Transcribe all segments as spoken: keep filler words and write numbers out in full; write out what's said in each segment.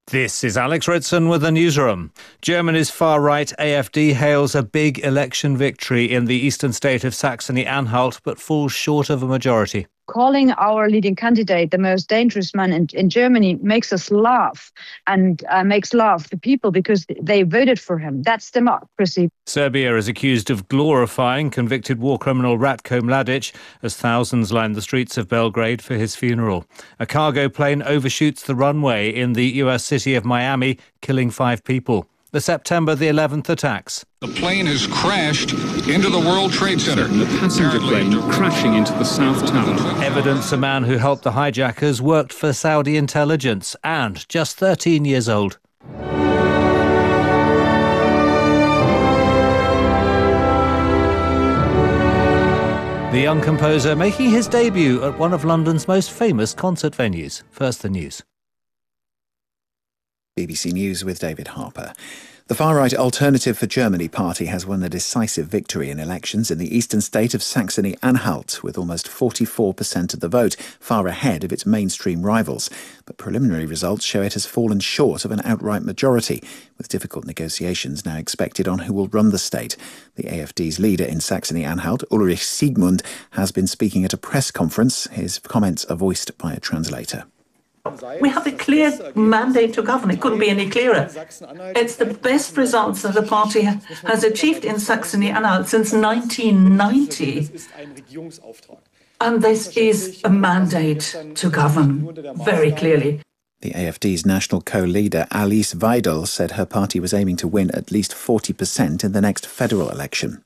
This is Alex Ritson with the newsroom. Germany's far-right A F D hails a big election victory in the eastern state of Saxony-Anhalt, but falls short of a majority. Calling our leading candidate the most dangerous man in, in Germany makes us laugh and uh, makes laugh the people because they voted for him. That's democracy. Serbia is accused of glorifying convicted war criminal Ratko Mladic as thousands line the streets of Belgrade for his funeral. A cargo plane overshoots the runway in the U S city of Miami, killing five people. The September the eleventh attacks. The plane has crashed into the World Trade Center. The passenger plane crashing into the South Tower. Evidence a man who helped the hijackers worked for Saudi intelligence and just thirteen years old. The young composer making his debut at one of London's most famous concert venues. First the news. B B C News with David Harper. The far-right Alternative for Germany party has won a decisive victory in elections in the eastern state of Saxony-Anhalt, with almost forty-four percent of the vote, far ahead of its mainstream rivals. But preliminary results show it has fallen short of an outright majority, with difficult negotiations now expected on who will run the state. The A F D's leader in Saxony-Anhalt, Ulrich Siegmund, has been speaking at a press conference. His comments are voiced by a translator. We have a clear mandate to govern. It couldn't be any clearer. It's the best results that the party has achieved in Saxony-Anhalt since nineteen ninety. And this is a mandate to govern, very clearly. The A F D's national co-leader Alice Weidel said her party was aiming to win at least forty percent in the next federal election.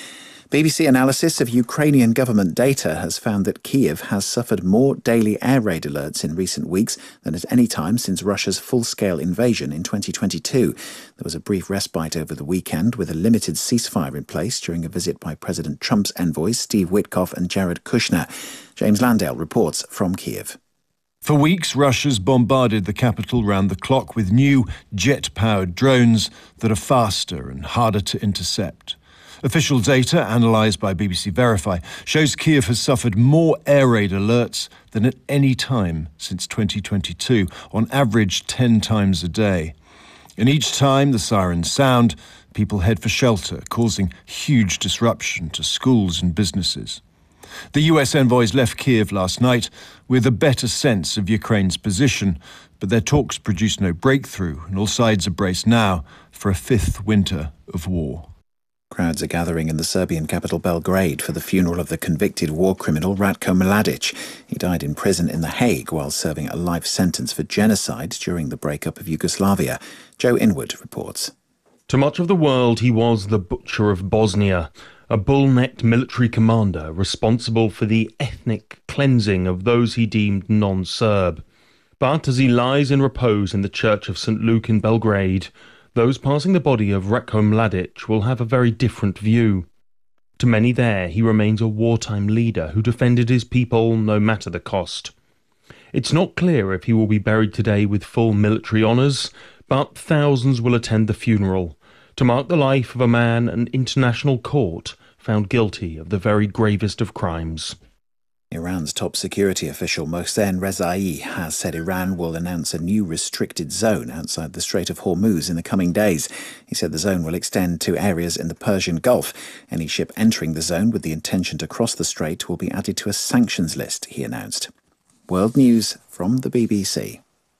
B B C analysis of Ukrainian government data has found that Kyiv has suffered more daily air raid alerts in recent weeks than at any time since Russia's full-scale invasion in twenty twenty-two. There was a brief respite over the weekend with a limited ceasefire in place during a visit by President Trump's envoys Steve Witkoff and Jared Kushner. James Landale reports from Kyiv. For weeks, Russia's bombarded the capital round the clock with new jet-powered drones that are faster and harder to intercept. Official data, analysed by B B C Verify, shows Kyiv has suffered more air raid alerts than at any time since twenty twenty-two, on average ten times a day. And each time the sirens sound, people head for shelter, causing huge disruption to schools and businesses. The U S envoys left Kyiv last night with a better sense of Ukraine's position, but their talks produced no breakthrough, and all sides are braced now for a fifth winter of war. Crowds are gathering in the Serbian capital Belgrade for the funeral of the convicted war criminal Ratko Mladic. He died in prison in The Hague while serving a life sentence for genocide during the breakup of Yugoslavia. Joe Inwood reports. To much of the world, he was the Butcher of Bosnia, a bull-necked military commander responsible for the ethnic cleansing of those he deemed non-Serb. But as he lies in repose in the Church of Saint Luke in Belgrade, those passing the body of Ratko Mladic will have a very different view. To many there, he remains a wartime leader who defended his people no matter the cost. It's not clear if he will be buried today with full military honours, but thousands will attend the funeral to mark the life of a man an international court found guilty of the very gravest of crimes. Iran's top security official Mohsen Rezaei has said Iran will announce a new restricted zone outside the Strait of Hormuz in the coming days. He said the zone will extend to areas in the Persian Gulf. Any ship entering the zone with the intention to cross the strait will be added to a sanctions list, he announced. World News from the B B C.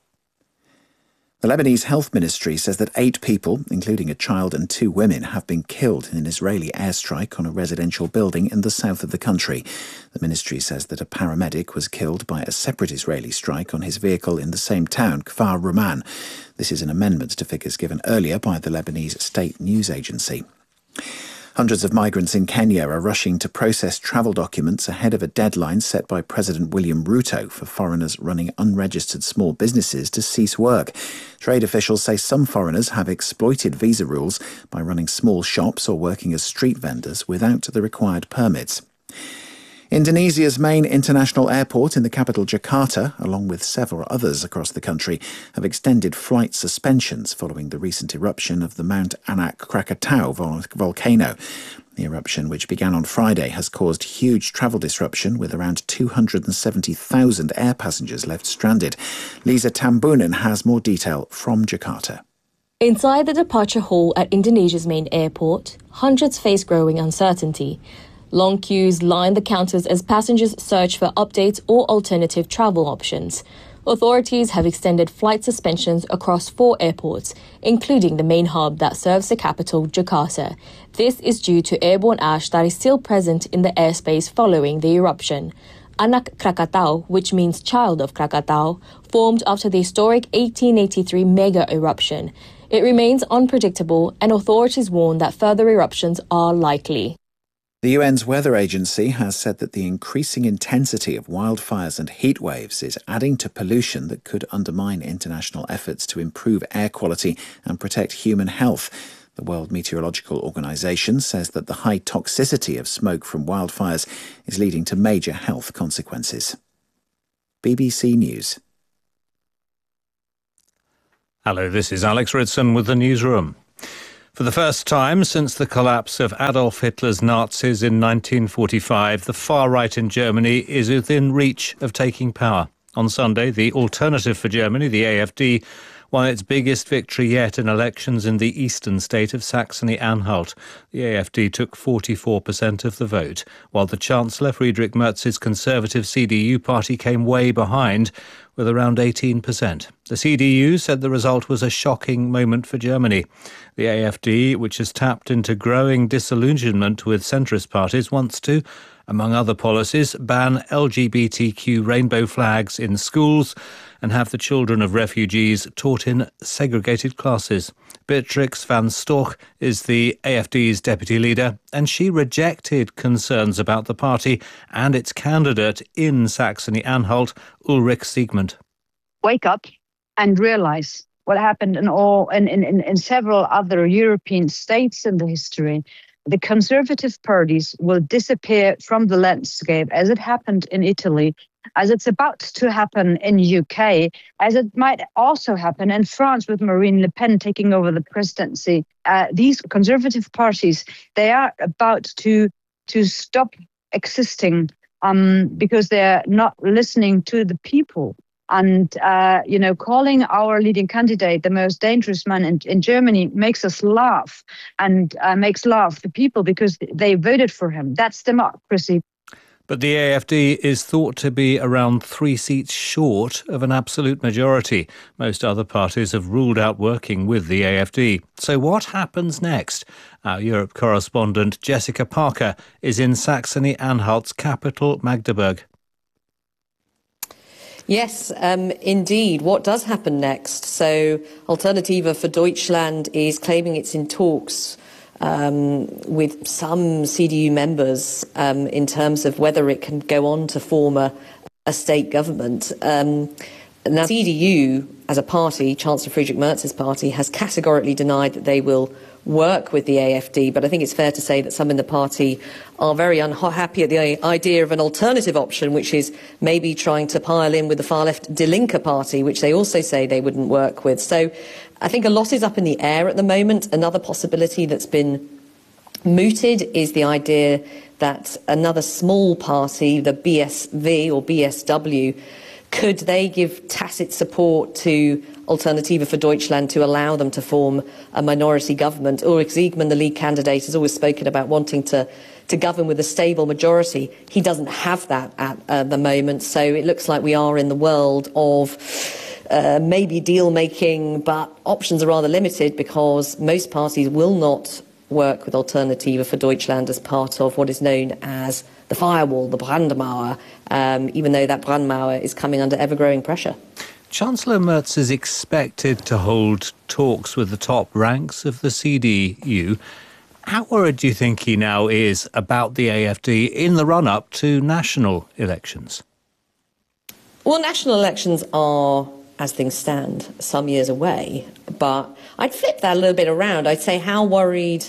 The Lebanese Health Ministry says that eight people, including a child and two women, have been killed in an Israeli airstrike on a residential building in the south of the country. The ministry says that a paramedic was killed by a separate Israeli strike on his vehicle in the same town, Kfar Ruman. This is an amendment to figures given earlier by the Lebanese state news agency. Hundreds of migrants in Kenya are rushing to process travel documents ahead of a deadline set by President William Ruto for foreigners running unregistered small businesses to cease work. Trade officials say some foreigners have exploited visa rules by running small shops or working as street vendors without the required permits. Indonesia's main international airport in the capital Jakarta, along with several others across the country, have extended flight suspensions following the recent eruption of the Mount Anak Krakatau vol- volcano. The eruption, which began on Friday, has caused huge travel disruption, with around two hundred seventy thousand air passengers left stranded. Lisa Tambunan has more detail from Jakarta. Inside the departure hall at Indonesia's main airport, hundreds face growing uncertainty. Long queues line the counters as passengers search for updates or alternative travel options. Authorities have extended flight suspensions across four airports, including the main hub that serves the capital, Jakarta. This is due to airborne ash that is still present in the airspace following the eruption. Anak Krakatau, which means child of Krakatau, formed after the historic eighteen eighty-three mega eruption. It remains unpredictable, and authorities warn that further eruptions are likely. The U N's Weather Agency has said that the increasing intensity of wildfires and heat waves is adding to pollution that could undermine international efforts to improve air quality and protect human health. The World Meteorological Organization says that the high toxicity of smoke from wildfires is leading to major health consequences. B B C News. Hello, this is Alex Ridson with the newsroom. For the first time since the collapse of Adolf Hitler's Nazis in nineteen forty-five, the far right in Germany is within reach of taking power. On Sunday, the Alternative for Germany, the A F D, won its biggest victory yet in elections in the eastern state of Saxony-Anhalt. The A F D took forty-four percent of the vote, while the Chancellor Friedrich Merz's Conservative C D U party came way behind, with around eighteen percent. The C D U said the result was a shocking moment for Germany. The A F D, which has tapped into growing disillusionment with centrist parties, wants to, among other policies, ban L G B T Q rainbow flags in schools and have the children of refugees taught in segregated classes. Beatrix van Storch is the A F D's deputy leader, and she rejected concerns about the party and its candidate in Saxony-Anhalt, Ulrich Siegmund. Wake up and realize what happened in all in, in, in several other European states in the history. The conservative parties will disappear from the landscape, as it happened in Italy, as it's about to happen in U K, as it might also happen in France with Marine Le Pen taking over the presidency. Uh, these conservative parties, they are about to to stop existing um, because they're not listening to the people. And, uh, you know, calling our leading candidate the most dangerous man in, in Germany makes us laugh and uh, makes laugh the people because they voted for him. That's democracy. But the A F D is thought to be around three seats short of an absolute majority. Most other parties have ruled out working with the A F D. So what happens next? Our Europe correspondent Jessica Parker is in Saxony-Anhalt's capital, Magdeburg. Yes, um, indeed. What does happen next? So Alternative for Deutschland is claiming it's in talks um, with some C D U members um, in terms of whether it can go on to form a, a state government. Um, now, C D U, as a party, Chancellor Friedrich Merz's party, has categorically denied that they will work with the A F D, but I think it's fair to say that some in the party are very unhappy at the idea of an alternative option, which is maybe trying to pile in with the far-left Die Linke party, which they also say they wouldn't work with. So I think a lot is up in the air at the moment. Another possibility that's been mooted is the idea that another small party, the B S V or B S W, could they give tacit support to Alternative for Deutschland to allow them to form a minority government? Ulrich Siegmund, the lead candidate, has always spoken about wanting to, to govern with a stable majority. He doesn't have that at uh, the moment, so it looks like we are in the world of uh, maybe deal-making, but options are rather limited because most parties will not work with Alternative for Deutschland as part of what is known as the firewall, the Brandmauer, um, even though that Brandmauer is coming under ever-growing pressure. Chancellor Merz is expected to hold talks with the top ranks of the C D U. How worried do you think he now is about the A F D in the run-up to national elections? Well, national elections are, as things stand, some years away. But I'd flip that a little bit around. I'd say, how worried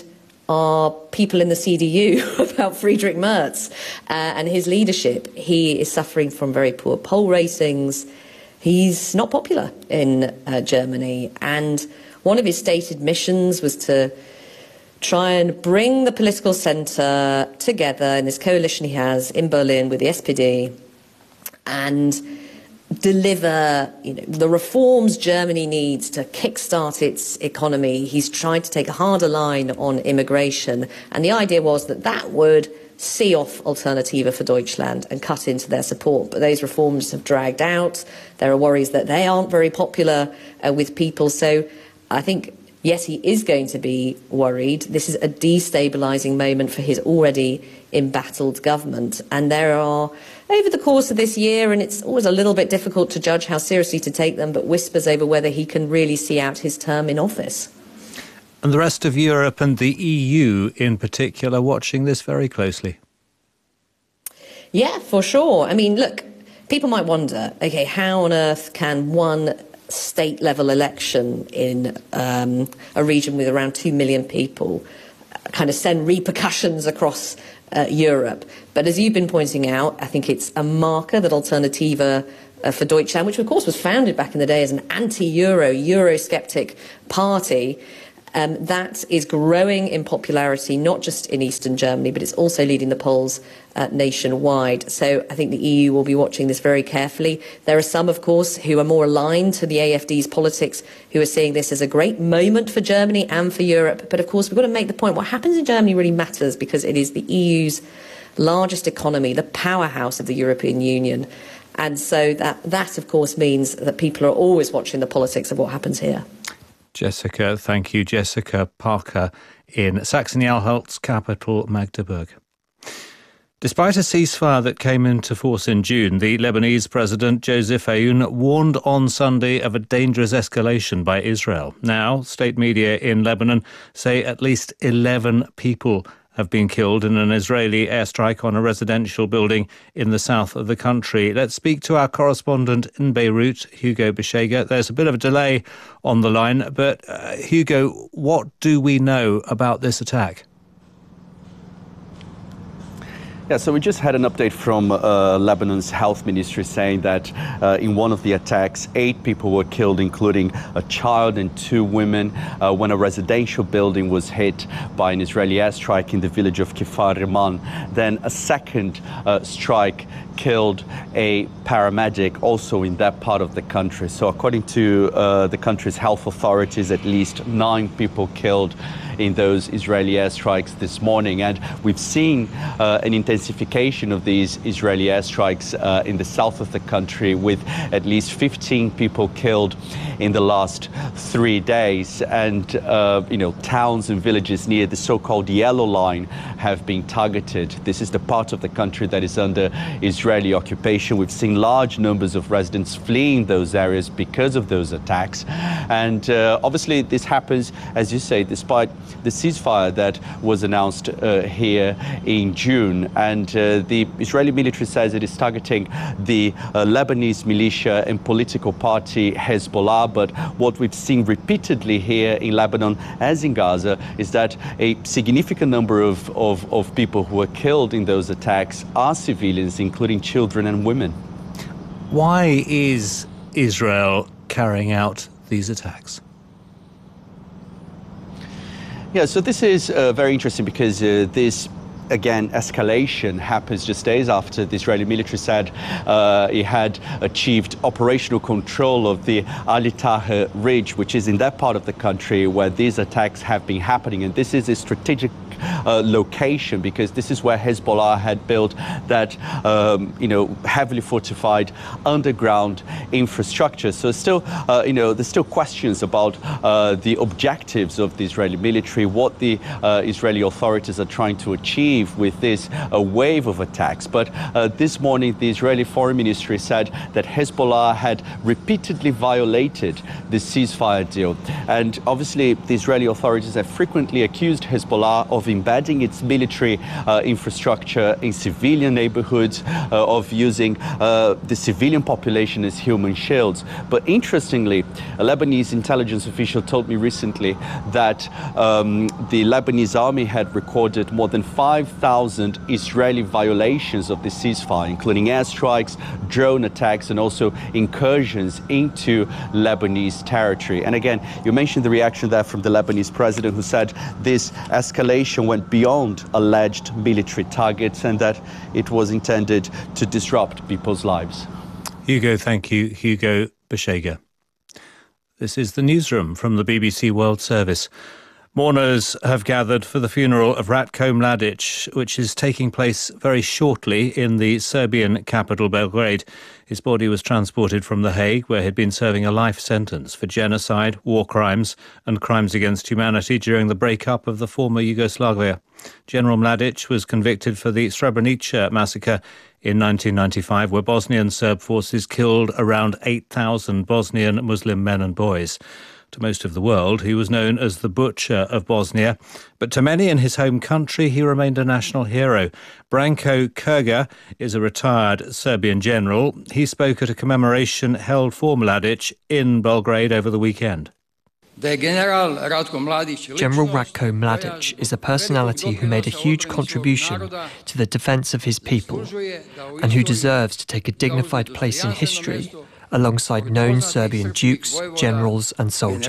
are people in the C D U about Friedrich Merz uh, and his leadership. He is suffering from very poor poll ratings. He's not popular in uh, Germany. And one of his stated missions was to try and bring the political centre together in this coalition he has in Berlin with the S P D and deliver, you know, the reforms Germany needs to kickstart its economy. He's tried to take a harder line on immigration, and the idea was that that would see off Alternative für Deutschland and cut into their support. But those reforms have dragged out. There are worries that they aren't very popular uh, with people. So I think, yes, he is going to be worried. This is a destabilising moment for his already embattled government. And there are, over the course of this year, and it's always a little bit difficult to judge how seriously to take them, but whispers over whether he can really see out his term in office. And the rest of Europe and the E U in particular watching this very closely. Yeah, for sure. I mean, look, people might wonder, OK, how on earth can one state-level election in um, a region with around two million people kind of send repercussions across uh, Europe? But as you've been pointing out, I think it's a marker that Alternative uh, for Deutschland, which of course was founded back in the day as an anti-Euro, Eurosceptic party, um, that is growing in popularity, not just in Eastern Germany, but it's also leading the polls uh, nationwide. So I think the E U will be watching this very carefully. There are some, of course, who are more aligned to the A F D's politics, who are seeing this as a great moment for Germany and for Europe. But of course, we've got to make the point, what happens in Germany really matters, because it is the E U's largest economy, the powerhouse of the European Union. And so that, that, of course, means that people are always watching the politics of what happens here. Jessica, thank you. Jessica Parker in Saxony-Anhalt's capital, Magdeburg. Despite a ceasefire that came into force in June, the Lebanese President Joseph Aoun warned on Sunday of a dangerous escalation by Israel. Now, state media in Lebanon say at least eleven people have been killed in an Israeli airstrike on a residential building in the south of the country. Let's speak to our correspondent in Beirut, Hugo Beshega. There's a bit of a delay on the line, but uh, Hugo, what do we know about this attack? Yeah, so we just had an update from uh, Lebanon's health ministry saying that uh, in one of the attacks, eight people were killed, including a child and two women, uh, when a residential building was hit by an Israeli airstrike in the village of Kfar Riman. Then a second uh, strike killed a paramedic also in that part of the country. So according to uh, the country's health authorities, at least nine people killed in those Israeli airstrikes this morning. And we've seen uh, an intensification of these Israeli airstrikes uh, in the south of the country, with at least fifteen people killed in the last three days. And, uh, you know, towns and villages near the so-called Yellow Line have been targeted. This is the part of the country that is under Israeli occupation. We've seen large numbers of residents fleeing those areas because of those attacks. And uh, obviously this happens, as you say, despite the ceasefire that was announced uh, here in June. And uh, the Israeli military says it is targeting the uh, Lebanese militia and political party Hezbollah. But what we've seen repeatedly here in Lebanon, as in Gaza, is that a significant number of, of, of people who were killed in those attacks are civilians, including children and women. Why is Israel carrying out these attacks? Yeah, so this is uh, very interesting because uh, this, again, escalation happens just days after the Israeli military said uh, it had achieved operational control of the Ali Taher Ridge, which is in that part of the country where these attacks have been happening. And this is a strategic Uh, location, because this is where Hezbollah had built that, um, you know, heavily fortified underground infrastructure. So still, uh, you know, there's still questions about uh, the objectives of the Israeli military, what the uh, Israeli authorities are trying to achieve leave with this uh, wave of attacks. But uh, this morning, the Israeli Foreign Ministry said that Hezbollah had repeatedly violated the ceasefire deal. And obviously, the Israeli authorities have frequently accused Hezbollah of embedding its military uh, infrastructure in civilian neighborhoods, uh, of using uh, the civilian population as human shields. But interestingly, a Lebanese intelligence official told me recently that um, the Lebanese army had recorded more than five thousand Israeli violations of the ceasefire, including airstrikes, drone attacks, and also incursions into Lebanese territory. And again, you mentioned the reaction there from the Lebanese president, who said this escalation went beyond alleged military targets and that it was intended to disrupt people's lives. Hugo, thank you. Hugo Bashega. This is the newsroom from the B B C World Service. Mourners have gathered for the funeral of Ratko Mladic, which is taking place very shortly in the Serbian capital, Belgrade. His body was transported from The Hague, where he'd been serving a life sentence for genocide, war crimes and crimes against humanity during the breakup of the former Yugoslavia. General Mladic was convicted for the Srebrenica massacre in nineteen ninety-five, where Bosnian Serb forces killed around eight thousand Bosnian Muslim men and boys. To most of the world, he was known as the Butcher of Bosnia, but to many in his home country, he remained a national hero. Branko Krga is a retired Serbian general. He spoke at a commemoration held for Mladic in Belgrade over the weekend. General Ratko Mladic is a personality who made a huge contribution to the defence of his people and who deserves to take a dignified place in history alongside known Serbian dukes, generals and soldiers.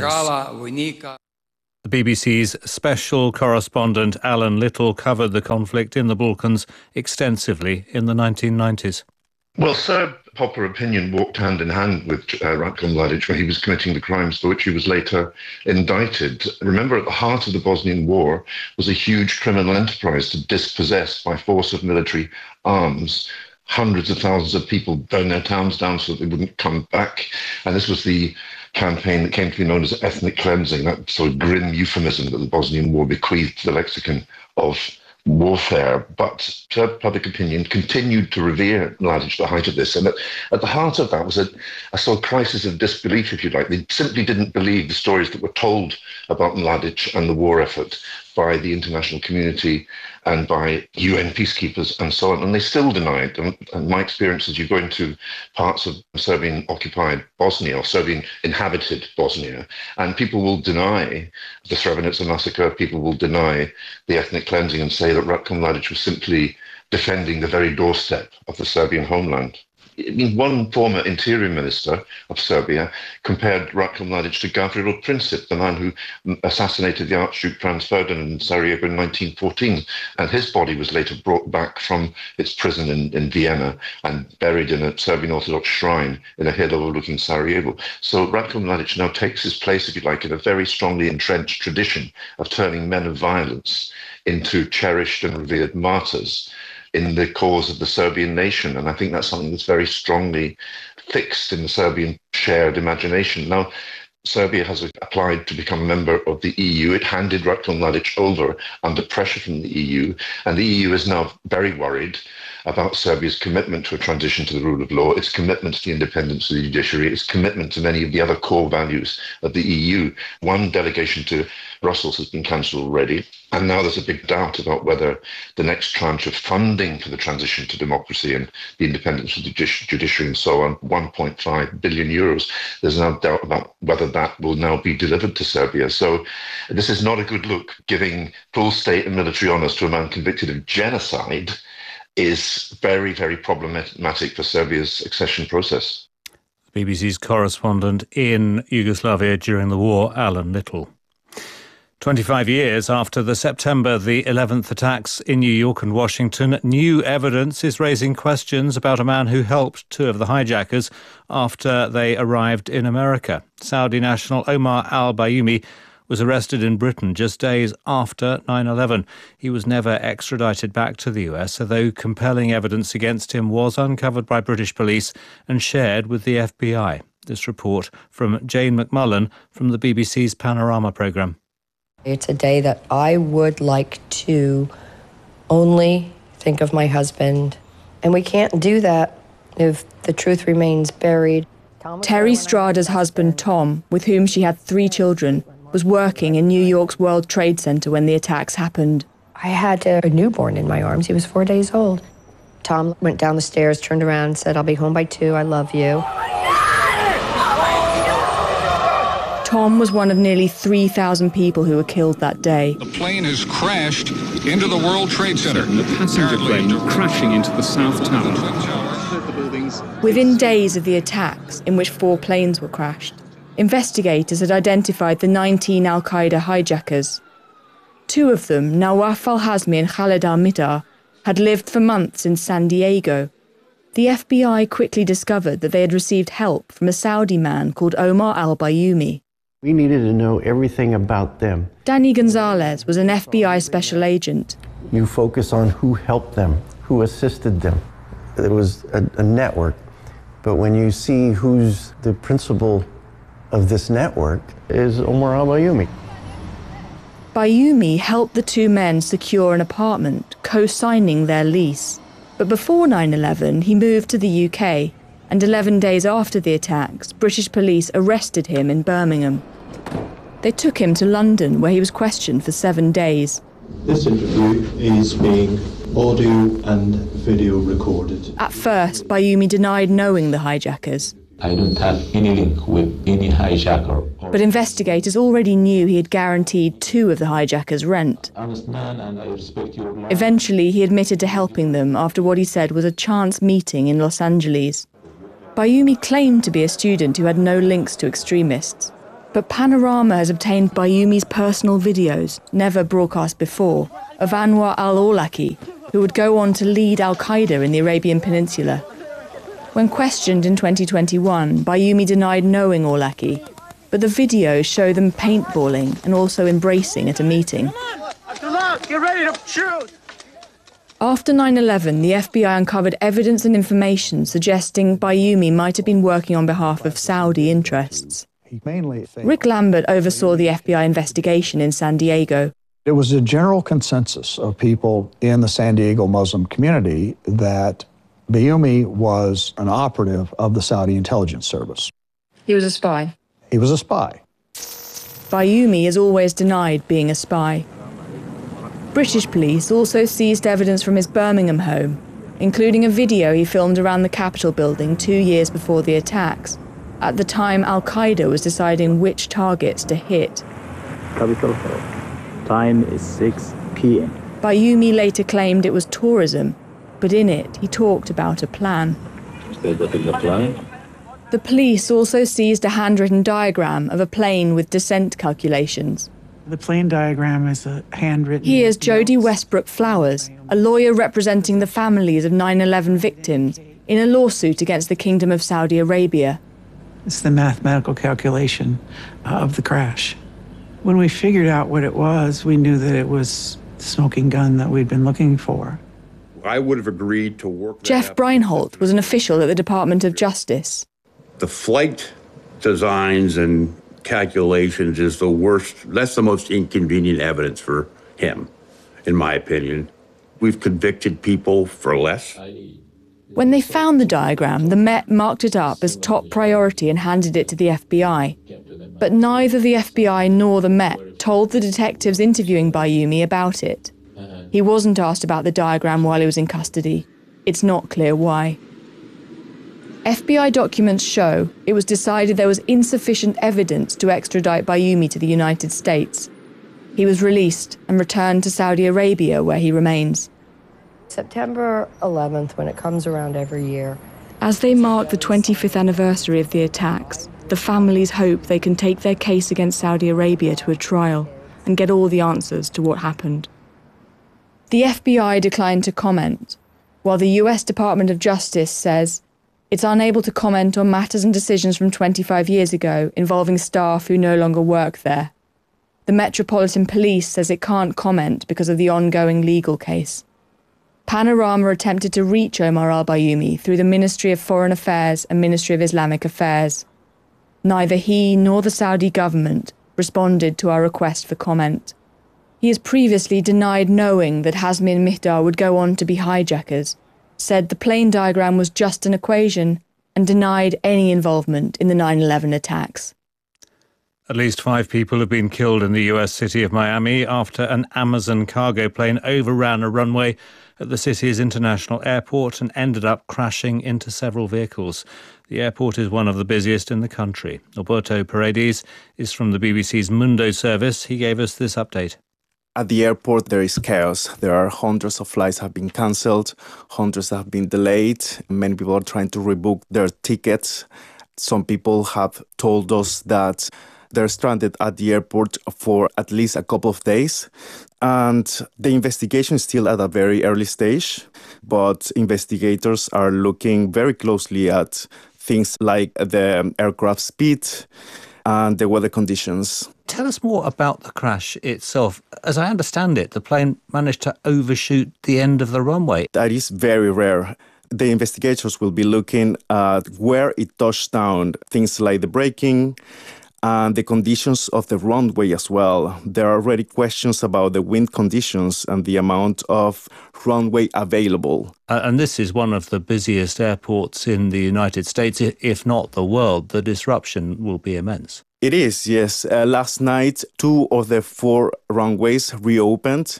The B B C's special correspondent Alan Little covered the conflict in the Balkans extensively in the nineteen nineties. Well, Serb popular opinion walked hand in hand with uh, Ratko Mladic when he was committing the crimes for which he was later indicted. Remember, at the heart of the Bosnian War was a huge criminal enterprise to dispossess by force of military arms hundreds of thousands of people, burn their towns down so that they wouldn't come back. And this was the campaign that came to be known as ethnic cleansing, that sort of grim euphemism that the Bosnian War bequeathed to the lexicon of warfare. But Serb public opinion continued to revere Mladic at the height of this. And at, at the heart of that was a, a sort of crisis of disbelief, if you like. They simply didn't believe the stories that were told about Mladic and the war effort by the international community and by U N peacekeepers and so on. And they still denied. And, and my experience is you go into parts of Serbian-occupied Bosnia or Serbian-inhabited Bosnia, and people will deny the Srebrenica massacre, people will deny the ethnic cleansing and say that Ratko Mladic was simply defending the very doorstep of the Serbian homeland. I mean, one former interior minister of Serbia compared Ratko Mladic to Gavrilo Princip, the man who assassinated the Archduke Franz Ferdinand in Sarajevo in nineteen fourteen. And his body was later brought back from its prison in, in Vienna and buried in a Serbian Orthodox shrine in a hill overlooking Sarajevo. So Ratko Mladic now takes his place, if you like, in a very strongly entrenched tradition of turning men of violence into cherished and revered martyrs in the cause of the Serbian nation. And I think that's something that's very strongly fixed in the Serbian shared imagination. Now, Serbia has applied to become a member of the E U. It handed Ratko Mladic over under pressure from the E U, and the E U is now very worried about Serbia's commitment to a transition to the rule of law, its commitment to the independence of the judiciary, its commitment to many of the other core values of the E U. One delegation to Brussels has been cancelled already, and now there's a big doubt about whether the next tranche of funding for the transition to democracy and the independence of the judiciary and so on, one point five billion euros, there's no doubt about whether that will now be delivered to Serbia. So this is not a good look. Giving full state and military honours to a man convicted of genocide is very, very problematic for Serbia's accession process. B B C's correspondent in Yugoslavia during the war, Alan Little. twenty-five years after the September the eleventh attacks in New York and Washington, new evidence is raising questions about a man who helped two of the hijackers after they arrived in America. Saudi national Omar al-Bayoumi was arrested in Britain just days after nine eleven. He was never extradited back to the U S, although compelling evidence against him was uncovered by British police and shared with the F B I. This report from Jane McMullen from the B B C's Panorama programme. It's a day that I would like to only think of my husband. And we can't do that if the truth remains buried. Terry Strada's husband, Tom, with whom she had three children, was working in New York's World Trade Center when the attacks happened. I had a newborn in my arms. He was four days old. Tom went down the stairs, turned around, and said, "I'll be home by two. I love you." Tom was one of nearly three thousand people who were killed that day. The plane has crashed into the World Trade Center. The passenger plane crashing into the South Tower. Within days of the attacks, in which four planes were crashed, investigators had identified the nineteen al-Qaeda hijackers. Two of them, Nawaf al-Hazmi and Khaled al-Mihdhar, had lived for months in San Diego. The F B I quickly discovered that they had received help from a Saudi man called Omar al-Bayoumi. We needed to know everything about them. Danny Gonzalez was an F B I special agent. You focus on who helped them, who assisted them. It was a, a network. But when you see who's the principal of this network is Omar al-Bayoumi. Bayoumi helped the two men secure an apartment, co-signing their lease. But before nine eleven, he moved to the U K, and eleven days after the attacks, British police arrested him in Birmingham. They took him to London, where he was questioned for seven days. This interview is being audio and video recorded. At first, Bayoumi denied knowing the hijackers. I don't have any link with any hijacker. But investigators already knew he had guaranteed two of the hijackers rent. I understand and I respect your life. Eventually, he admitted to helping them after what he said was a chance meeting in Los Angeles. Bayoumi claimed to be a student who had no links to extremists. But Panorama has obtained Bayoumi's personal videos, never broadcast before, of Anwar al-Awlaki, who would go on to lead al-Qaeda in the Arabian Peninsula. When questioned in twenty twenty-one, Bayoumi denied knowing Awlaki, but the videos show them paintballing and also embracing at a meeting. Get ready to shoot! After nine eleven, the F B I uncovered evidence and information suggesting Bayoumi might have been working on behalf of Saudi interests. Rick Lambert oversaw the F B I investigation in San Diego. It was a general consensus of people in the San Diego Muslim community that Bayoumi was an operative of the Saudi intelligence service. He was a spy. He was a spy. Bayoumi has always denied being a spy. British police also seized evidence from his Birmingham home, including a video he filmed around the Capitol building two years before the attacks. At the time, al-Qaeda was deciding which targets to hit. Capitol Hill. Time is six p m Bayoumi later claimed it was tourism, but in it he talked about a plan. The plan? The police also seized a handwritten diagram of a plane with descent calculations. The plane diagram is a handwritten... Here's Jodie Westbrook Flowers, a lawyer representing the families of nine eleven victims in a lawsuit against the Kingdom of Saudi Arabia. It's the mathematical calculation uh, of the crash. When we figured out what it was, we knew that it was the smoking gun that we'd been looking for. I would have agreed to work... Jeff Breinholt was an official at the Department of Justice. The flight designs and calculations is the worst, that's the most inconvenient evidence for him, in my opinion. We've convicted people for less. When they found the diagram, the Met marked it up as top priority and handed it to the F B I. But neither the F B I nor the Met told the detectives interviewing Bayoumi about it. He wasn't asked about the diagram while he was in custody. It's not clear why. F B I documents show it was decided there was insufficient evidence to extradite Bayoumi to the United States. He was released and returned to Saudi Arabia, where he remains. September eleventh, when it comes around every year. As they mark the twenty-fifth anniversary of the attacks, the families hope they can take their case against Saudi Arabia to a trial and get all the answers to what happened. The F B I declined to comment, while the U S Department of Justice says it's unable to comment on matters and decisions from twenty-five years ago involving staff who no longer work there. The Metropolitan Police says it can't comment because of the ongoing legal case. Panorama attempted to reach Omar al-Bayoumi through the Ministry of Foreign Affairs and Ministry of Islamic Affairs. Neither he nor the Saudi government responded to our request for comment. He has previously denied knowing that Hazmi and Mihdar would go on to be hijackers, said the plane diagram was just an equation, and denied any involvement in the nine eleven attacks. At least five people have been killed in the U S city of Miami after an Amazon cargo plane overran a runway at the city's international airport and ended up crashing into several vehicles. The airport is one of the busiest in the country. Alberto Paredes is from the B B C's Mundo service. He gave us this update. At the airport, there is chaos. There are hundreds of flights have been cancelled, hundreds have been delayed. Many people are trying to rebook their tickets. Some people have told us that they're stranded at the airport for at least a couple of days. And the investigation is still at a very early stage, but investigators are looking very closely at things like the aircraft speed and the weather conditions. Tell us more about the crash itself. As I understand it, the plane managed to overshoot the end of the runway. That is very rare. The investigators will be looking at where it touched down, things like the braking and the conditions of the runway as well. There are already questions about the wind conditions and the amount of runway available. Uh, and this is one of the busiest airports in the United States, if not the world. The disruption will be immense. It is, yes. Uh, last night, two of the four runways reopened,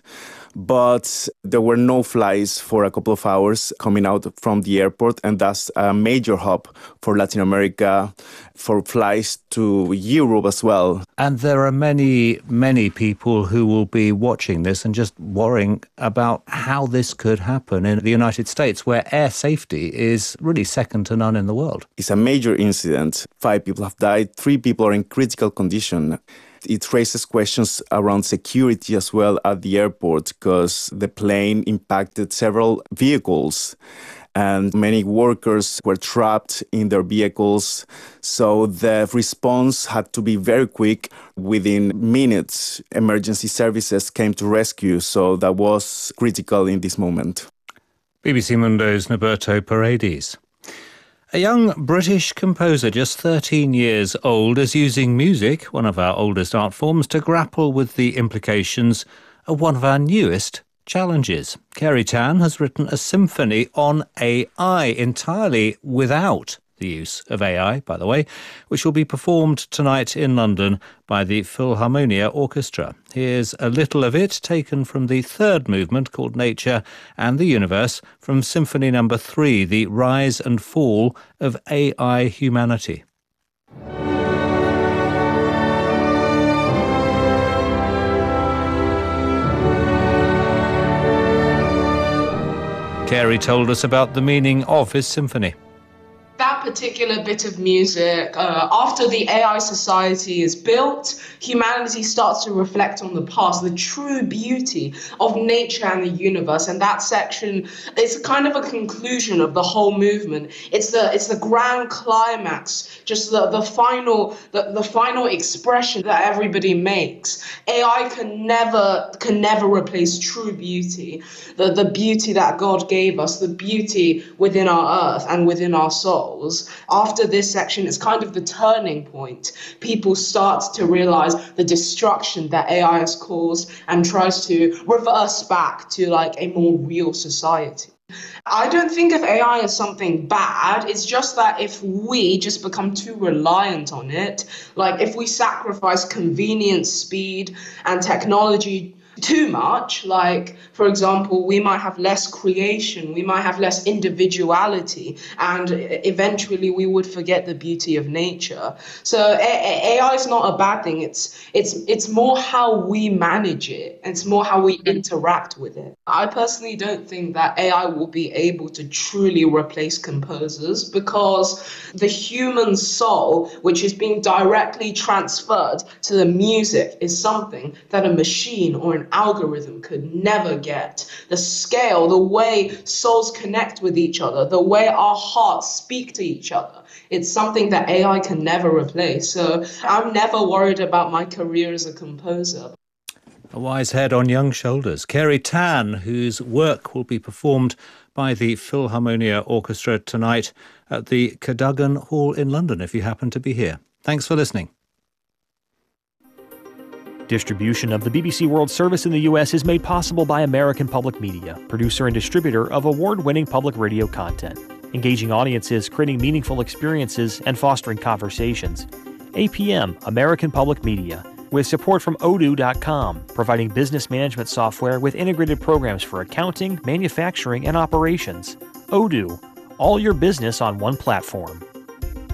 but there were no flights for a couple of hours coming out from the airport, and that's a major hub for Latin America, for flights to Europe as well. And there are many, many people who will be watching this and just worrying about how this could happen in the United States, where air safety is really second to none in the world. It's a major incident. Five people have died, three people are in critical condition. It raises questions around security as well at the airport because the plane impacted several vehicles and many workers were trapped in their vehicles. So the response had to be very quick. Within minutes, emergency services came to rescue. So that was critical in this moment. B B C Mundo's Norberto Paredes. A young British composer, just thirteen years old, is using music, one of our oldest art forms, to grapple with the implications of one of our newest challenges. Kerry Tan has written a symphony on A I, entirely without the use of A I, by the way, which will be performed tonight in London by the Philharmonia Orchestra. Here's a little of it taken from the third movement called Nature and the Universe from Symphony Number Three, The Rise and Fall of A I Humanity. Kerry told us about the meaning of his symphony. That particular bit of music, uh, after the A I society is built, humanity starts to reflect on the past, the true beauty of nature and the universe. And that section is kind of a conclusion of the whole movement. It's the it's the grand climax, just the, the final the, the final expression that everybody makes. A I can never can never replace true beauty, the, the beauty that God gave us, the beauty within our earth and within our soul. After this section, it's kind of the turning point. People start to realize the destruction that A I has caused and tries to reverse back to like a more real society. I don't think of A I as something bad. It's just that if we just become too reliant on it, like if we sacrifice convenience, speed, and technology too much, like, for example, we might have less creation, we might have less individuality, and eventually we would forget the beauty of nature. So A I is not a bad thing. It's it's it's more how we manage it. It's more how we interact with it. I personally don't think that A I will be able to truly replace composers because the human soul, which is being directly transferred to the music, is something that a machine or an algorithm could never get. The scale, the way souls connect with each other, the way our hearts speak to each other, it's something that A I can never replace. So I'm never worried about my career as a composer. A wise head on young shoulders. Kerry Tan, whose work will be performed by the Philharmonia Orchestra tonight at the Cadogan Hall in London, if you happen to be here. Thanks for listening. Distribution of the B B C World Service in the U S is made possible by American Public Media, producer and distributor of award-winning public radio content, engaging audiences, creating meaningful experiences, and fostering conversations. A P M, American Public Media, with support from odoo dot com, providing business management software with integrated programs for accounting, manufacturing, and operations. Odoo, all your business on one platform.